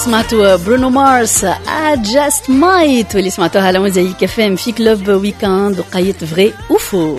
سمعتوا برونو مارس I just might واللي سمعتوها على موزايك FM في كلوب ويكاند وقيت فغي وفو.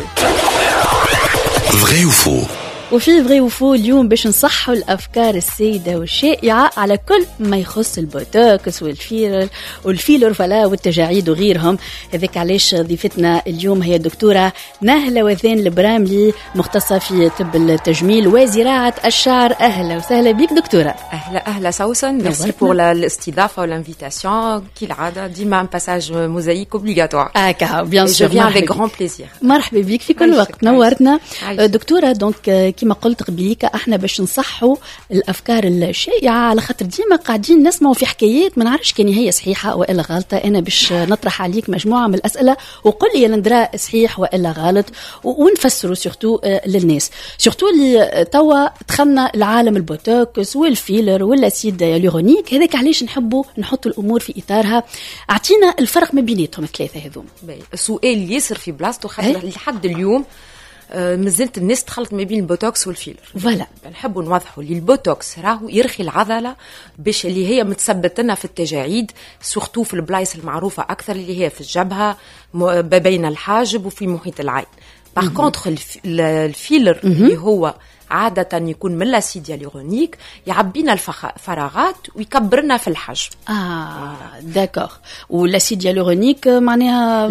فغي وفو وفي فغي وفو اليوم باش نصحوا الأفكار السيدة والشائعة على كل ما يخص البوتوكس والفيلر فلا والتجاعيد وغيرهم. هذاك علاش ضيفتنا اليوم هي الدكتورة نهلة وذان البراملي مختصة في طب التجميل وزراعة الشعر. أهلا وسهلا بك دكتورة. أهلا سوسن، ميرسي بور الاستضافة والانفيتاسيون. كالعادة ديما ان باساج موزايك اوبليغاتوار. بيان سور. جو فيان افيك غران بليزير. مرحبا بك في كل وقت، نورتنا دكتورة. دونك كما قلت قبليك احنا باش نصحوا الافكار الشائعه، على خاطر ديما قاعدين نسمعوا في حكايات ما نعرفش كان هي صحيحه والا غلطه. انا باش نطرح عليك مجموعه من الاسئله وقل لي لندرا صحيح والا غلط ونفسروا سورتو للناس، سورتو اللي توا دخلنا العالم البوتوكس والفيلر والاسيد هيالورونيك. هذاك علاش نحبوا نحطوا الامور في اطارها. اعطينا الفرق ما بيناتهم الثلاثه هذوم. السؤال ياسر في بلاصتو خاطر لحد اليوم مازلت الناس تخلط ما بين البوتوكس والفيلر. فوالا نحبوا نوضحوا لي البوتوكس راهو يرخي العضله باش اللي هي متثبت لنا في التجاعيد، سورتو في البلايص المعروفه اكثر اللي هي في الجبهه بين الحاجب وفي محيط العين. باغ كونتر الفيلر اللي هو عادة يكون من الاسيد هيالورونيك يعبينا الفراغات ويكبرنا في الحجم. داكوغ. والاسيد هيالورونيك معناها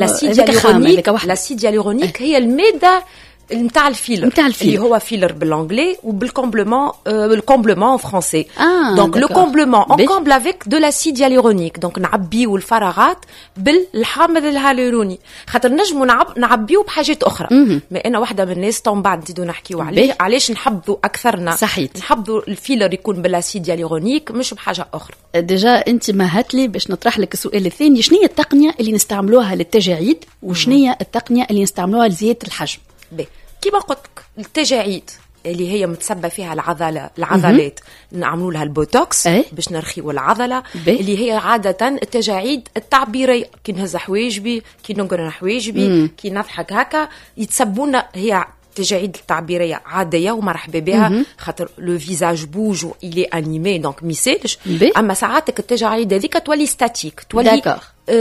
الاسيد هيالورونيك هي الماده نتاع الفيلر اللي هو فيلر بالانجلي وبالكومبلمون الكومبلمون فرونسي. دونك لو كومبلمون اون كومبل افيك دو لاسيد هيالورونيك. دونك نعبيو الفراغات بالحامض الهيالوروني، خاطر نجمو نعبيو بحاجات اخرى. ما انا واحده من الناس طون بعد نزيدو نحكيو عليه علاش نحبوا اكثرنا صحيت. نحبوا الفيلر يكون بالاسيد هيالورونيك مش بحاجه اخرى. ديجا انت مهت لي باش نطرح لك السؤال الثاني، شنو هي التقنيه اللي نستعملوها للتجاعيد وشنو هي التقنيه اللي نستعملوها لزياده الحجم؟ كيما قلت التجاعيد اللي هي متسبة فيها العضلات نعملوا لها البوتوكس باش نرخيو العضلة اللي هي عادة التجاعيد التعبيرية، كي نهز حواجبي، كي نقرن حواجبي، كي نضحك هكا يتسبونا. هي التجاعيد التعبيرية عادية ومرحبا بها خاطر لو فيزاج بوج إلي أنيمي دونك ميسالش. أما ساعاتك التجاعيد هذيك تولي ستاتيك، تولي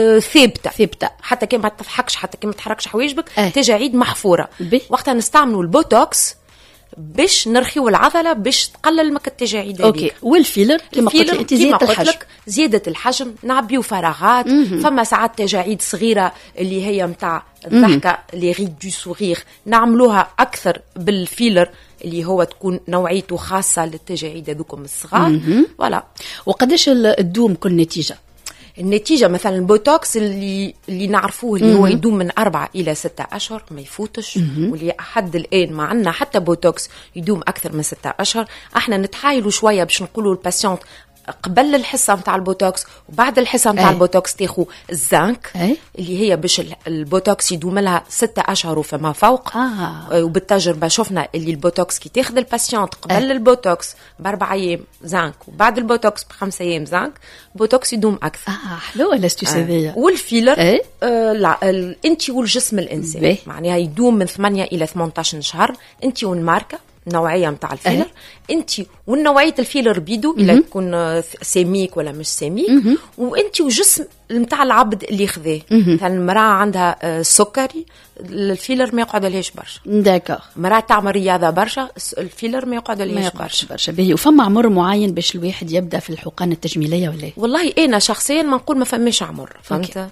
ثابته حتى كي ما تضحكش، حتى كي ما تحركش حواجبك تجاعيد محفوره. وقتها نستعملوا البوتوكس باش نرخيو العضله باش تقلل مك التجاعيد هذيك. والفيلر كما قلت انت زياده الحجم نعبيو فراغات. فما ساعات تجاعيد صغيره اللي هي نتاع الضحكه لي ريد دو سورير نعملوها اكثر بالفيلر اللي هو تكون نوعيته خاصه للتجاعيد هذوكم الصغار. فوالا. وقداش الدوم كل نتيجه؟ النتيجة مثلا البوتوكس اللي نعرفوه اللي هو يدوم من 4 إلى 6 أشهر ما يفوتش. واللي حد الآن ما عندنا حتى بوتوكس يدوم أكثر من 6 أشهر. احنا نتحايلوا شوية باش نقولوا الباسيونت قبل الحصة متاع البوتوكس وبعد الحصة متاع البوتوكس تاخو الزنك اللي هي باش البوتوكس يدوم لها 6 أشهر وفما فوق. وبالتجربة شفنا اللي البوتوكس كي تاخد الباسيونت قبل البوتوكس ب4 أيام زنك وبعد البوتوكس ب5 أيام زنك البوتوكس يدوم أكثر. حلوة الاستيساذية. والفيلر لا انت والجسم الإنسان معناها يدوم من 8 إلى 18 شهر. انت والماركة نوعية متاع الفيلر انت والنوعية الفيلر بيدو إلا تكون سيميك ولا مش سيميك. وانت وجسم متاع العبد اللي خذاه. مثلا المرأة عندها سكري الفيلر ما يقعد لهاش برشا. داكوغ. مرأة تعمل رياضة برشا الفيلر ما يقعد لهاش برشا. باهي. وفما عمر معين باش الواحد يبدا في الحقن التجميلية ولا؟ والله انا شخصيا ما نقول ما فماش عمر. فهمت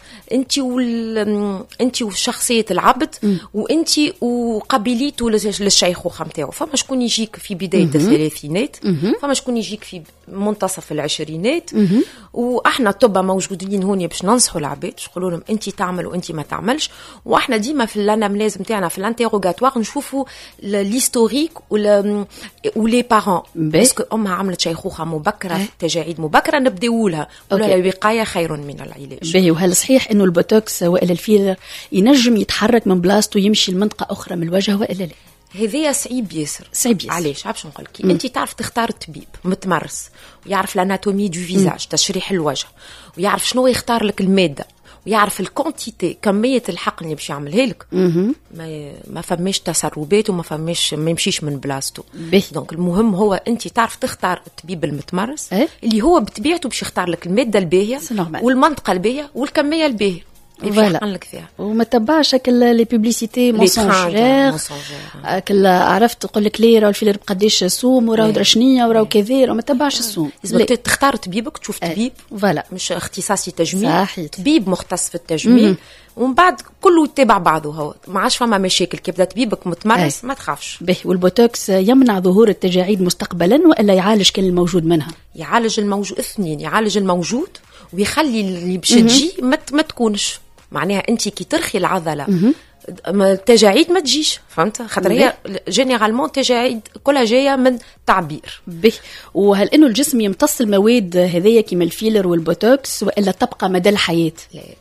انت وشخصية العبد وانت وقابليته للشيخوخة نتاعو. فما شكون يجيك في بداية الثلاثينات، فما شكون يجيك في منتصف العشرينات. واحنا طب موجودين هون باش ننصحوا العباد نقولوا لهم انت تعمل وانت ما تعملش. واحنا ديما في الانامنيز نتاعنا في الانتيروغاتوار نشوفوا الهيستوريك ولي بارون باسكو امها عملت شيخوخه مبكره تجاعيد مبكره نبداو لها ولا الوقايه خير من العلاج. باهي. وهل صحيح انه البوتوكس والا الفيلر ينجم يتحرك من بلاصته يمشي لمنطقه اخرى من الوجه والا لا؟ هذايا صعيب ياسر. علاش؟ عارف شنو نقول لك؟ انت تعرف تختار الطبيب متمرس ويعرف الاناتومي دو فيزاج تشريح الوجه ويعرف شنو يختار لك الماده ويعرف الكونتيتي كميه الحقن اللي باش يعملها لك ما فماش تسربات وما فماش ما يمشيش من بلاصتو. دونك المهم هو انت تعرف تختار الطبيب المتمرس اللي هو بطبيعته باش يختار لك الماده الباهيه والمنطقه الباهيه والكميه الباهيه فوالا. وما تبعش لي بوبليسيتي مونسونجير كل عرفت تقول لك ليه راه الفيلر بقداش السوم وراه درشنيه وراه كذا وما تبعش السوم. لازم تختار طبيبك تشوف طبيب فوالا مش اختصاصي تجميل طبيب مختص في التجميل ومن بعد كله يتبع بعضه. هو ما عادش فما مشاكل كي بدا طبيبك متمرس ما تخافش به. والبوتوكس يمنع ظهور التجاعيد مستقبلا ولا يعالج كل الموجود منها؟ يعالج الموجود اثنين، يعالج الموجود ويخلي اللي باش تجي ما تكونش. معناها انت كي ترخي العضله التجاعيد ما تجيش، فهمت؟ خاطر هي جينيرالمون تجاعيد كلها جايه من تعبير به. وهل انه الجسم يمتص المواد هذيا كيما الفيلر والبوتوكس والا تبقى مدى الحياه؟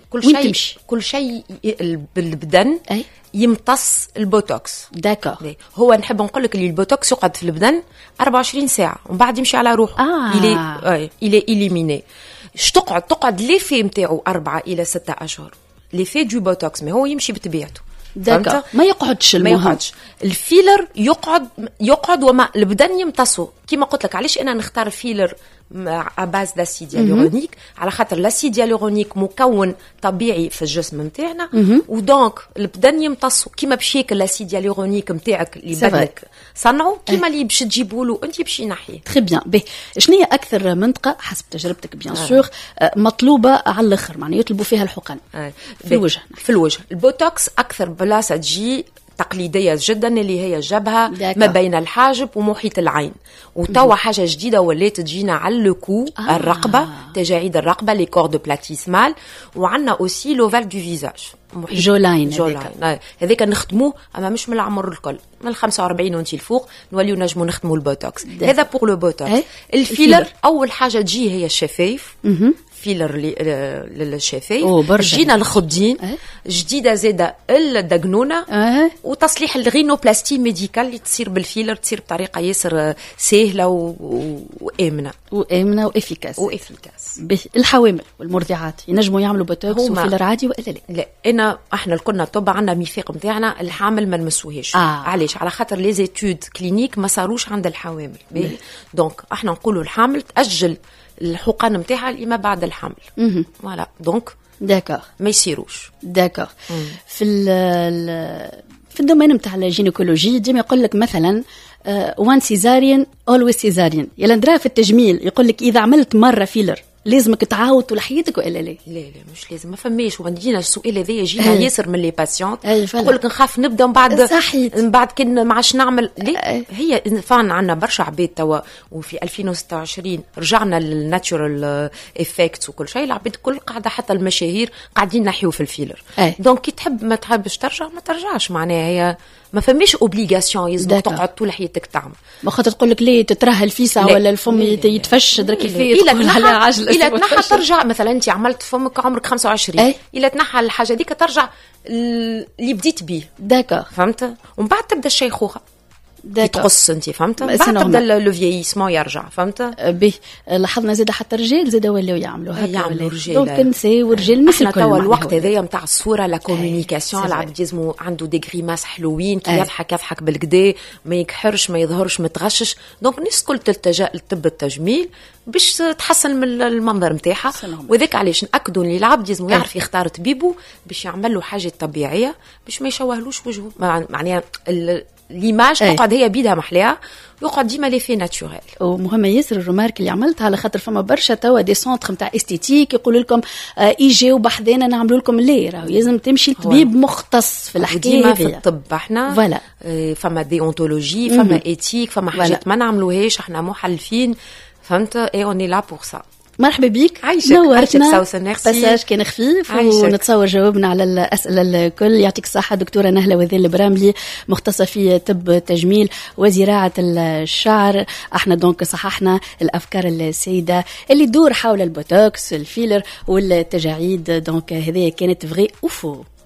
كل شيء بالبدن يمتص البوتوكس. داكور. هو نحب نقول لك اللي البوتوكس يقعد في البدن 24 ساعه ومن بعد يمشي على روحه. الى إليميني. تقعد ليفي نتاعو 4 إلى 6 أشهر ليفي دو بوتوكس، ما هو يمشي بطبيعته. ما يقعدش ما يقعدش. الفيلر يقعد وما البدن يمتصه. كما قلت لك علاش انا نختار فيلر باز لاسيد هيالورونيك؟ على خاطر لاسيد هيالورونيك مكون طبيعي في الجسم نتاعنا ودونك البدن يمتصه كيما باش ياكل لاسيد هيالورونيك نتاعك اللي بدنك صنعوا كيما اللي باش تجيبوا له انت باش ينحيه. تري بيان. به شنو هي اكثر منطقه حسب تجربتك بيان سور مطلوبه على الاخر معناها يطلبوا فيها الحقن؟ في الوجه. في الوجه البوتوكس اكثر بلاصه تجي تقليديه جدا اللي هي الجبهه ما بين الحاجب ومحيط العين. وتوا حاجه جديده ولات تجينا على الكو الرقبه تجاعيد الرقبه لي كور دو بلاتيسمال وعندنا اوسي لوفال دو فيزاج جولاين هذاك نخدموه اما مش من العمر الكل من 45 وانت الفوق نوليو نجمو نخدموا البوتوكس. هذا بور لو بوتوكس. الفيلر اول حاجه تجي هي الشفايف فيلر للشفايف. جينا الخدين جديده زاده الدقنونه وتصليح الغينوبلاستي ميديكال اللي تصير بالفيلر تصير بطريقه ياسر سهله وامنه وافيكاس. الحوامل والمرضعات ينجموا يعملوا بوتوكس وفيلر عادي ولا لا؟ احنا الكلنا طب عندنا ميثاق نتاعنا الحامل ما نمسوهاش. علاش؟ على خاطر لي زيتود كلينيك ما صاروش عند الحوامل. دونك احنا نقولوا الحامل تاجل الحقن نتاعها لما بعد الحمل. فوالا دونك داكور ما يصيروش. داكور. في الدومين نتاع الجينيكولوجي ديما يقول لك مثلا وان سيزاريان اولويز سيزاريان. يلا ندرا في التجميل يقول لك اذا عملت مره فيلر لازمك تعاود طول حياتك ولا لا؟ لا مش لازم. ما فماش. وعندنا السؤال هذا يجينا ياسر من لي باسيونت يقول لك نخاف نبدا من بعد كن ما عادش نعمل. لا هي فان عندنا برشا عباد توا وفي 2026 رجعنا للناتشورال افكتس وكل شيء. العباد الكل قاعده حتى المشاهير قاعدين نحيو في الفيلر. دونك كي تحب ما تحبش ترجع ما ترجعش. معناها هي ما فماش اوبليغاسيون يلزمك تقعد طول حياتك تعمل. ما خاطر تقول لك ليه تترهل الفيسه ولا الفم يتفش درك كيفاه على عجله. إلا تنحى ترجع مثلا انت عملت فمك عمرك 25 إلا تنحى الحاجه ديك ترجع اللي بديت بيه. داكور. فهمت؟ ومن بعد تبدا الشيخوخه تقص انت. فهمت؟ بعد تبدا لو فييسمون يرجع. فهمت؟ به لاحظنا زاد حتى الرجال زاد ولاو يعملوا هكا. يعملوا رجال دونك نساء ورجال مثل الكل. توا الوقت هذايا نتاع الصوره لا كومونيكاسيون العبد يزمو عنده دي غريماس حلوين كي يضحك بالكدا ما يكحرش ما يظهرش ما تغشش. دونك الناس الكل تلتجا لطب التجميل باش تحسن من المنظر نتاعها. وذاك علاش ناكدوا ان العبد لازم يعرف يختار طبيبه باش يعمل له حاجه طبيعيه باش ما يشوهلوش وجهه. معناها ليماج تقعد هي بيدها محلاها يقعد ديما لي في ناتشورال. ومهمه ياسر الرمارك اللي عملتها على خاطر فما برشا توا دي سونتر نتاع استيتيك يقولوا لكم يجيو بحذانا نعملوا لكم ليه راهو لازم تمشي لطبيب مختص في الحكايه ديما في الطب. احنا فما ديونتولوجي فما ايتيك فما حاجات ما نعملوهاش احنا محلفين. فهمت؟ اي اوني لا بور سا. مرحبا بيك. نورتنا. باساج كان خفيف ونتصور جاوبنا على الأسئلة الكل. يعطيك الصحة دكتورة نهلة وذيل البراملي مختصة في طب التجميل وزراعة الشعر. احنا دونك صححنا الأفكار السيدة اللي تدور حول البوتوكس الفيلر والتجاعيد. دونك هذه كانت فغي أوفو.